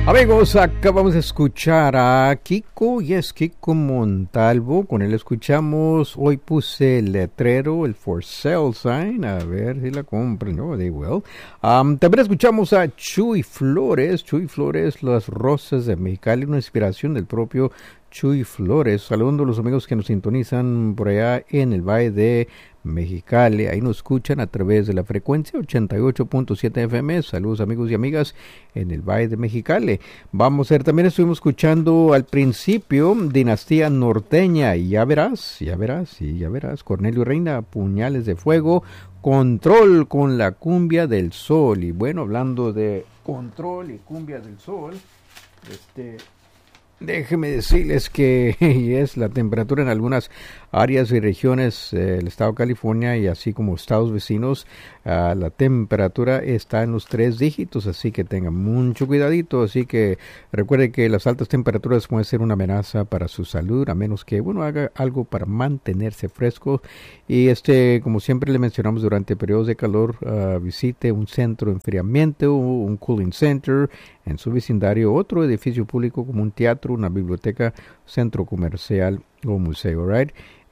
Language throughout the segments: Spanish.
Amigos, acabamos de escuchar a Kiko, y es Kiko Montalvo. Con él escuchamos, hoy puse el letrero, el for sale sign, a ver si la compran. No, they will. También escuchamos a Chuy Flores, Las Rosas de Mexicali, una inspiración del propio Chuy Flores. Saludando a los amigos que nos sintonizan por allá en el Valle de Mexicali. Ahí nos escuchan a través de la frecuencia 88.7 FM. Saludos amigos y amigas en el Valle de Mexicali. Vamos a ver, también estuvimos escuchando al principio Dinastía Norteña, y ya verás, Cornelio Reina, Puñales de Fuego, Control con la Cumbia del Sol. Y bueno, hablando de Control y Cumbia del Sol, déjeme decirles que es la temperatura en algunas áreas y regiones del estado de California y así como estados vecinos, la temperatura está en los 3 dígitos, así que tengan mucho cuidadito. Así que recuerde que las altas temperaturas pueden ser una amenaza para su salud, a menos que haga algo para mantenerse fresco. Y como siempre le mencionamos, durante periodos de calor, visite un centro de enfriamiento, un cooling center en su vecindario, otro edificio público como un teatro, una biblioteca, centro comercial o museo, right?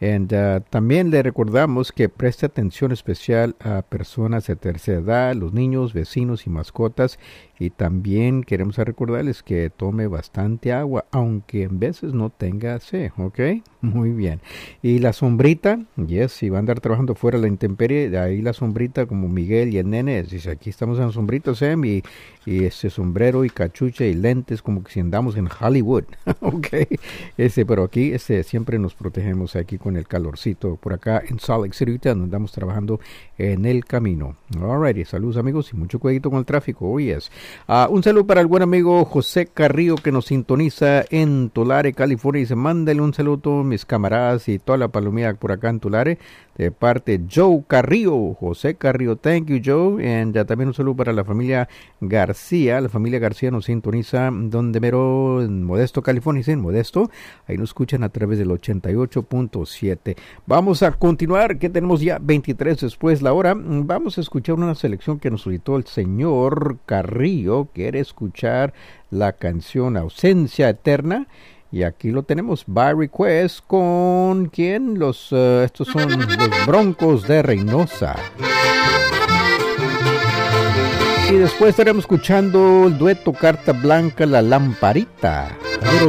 También le recordamos que preste atención especial a personas de tercera edad, los niños, vecinos y mascotas. Y también queremos recordarles que tome bastante agua, aunque en veces no tenga sed, ¿ok? Muy bien. Y la sombrita, si va a andar trabajando fuera de la intemperie, de ahí la sombrita, como Miguel y el nene, dice, aquí estamos en la sombrita, Sam, y sombrero y cachucha y lentes, como que si andamos en Hollywood, ¿ok? Pero aquí siempre nos protegemos aquí con el calorcito, por acá en Salt Lake City, donde andamos trabajando en el camino. Alrighty, saludos amigos y mucho cuidado con el tráfico, un saludo para el buen amigo José Carrillo, que nos sintoniza en Tulare, California. Y dice, mándale un saludo a todos mis camaradas y toda la palomía por acá en Tulare, de parte de Joe Carrillo, José Carrillo. Thank you, Joe. Y también un saludo para la familia García. La familia García nos sintoniza donde mero, en Modesto, California. Sí, en Modesto. Ahí nos escuchan a través del 88.7. Vamos a continuar, que tenemos ya 23 después la hora. Vamos a escuchar una selección que nos solicitó el señor Carrillo. Quiere escuchar la canción Ausencia Eterna. Y aquí lo tenemos, by request, ¿con quién? Estos son los Broncos de Reynosa. Y después estaremos escuchando el dueto Carta Blanca, La Lamparita.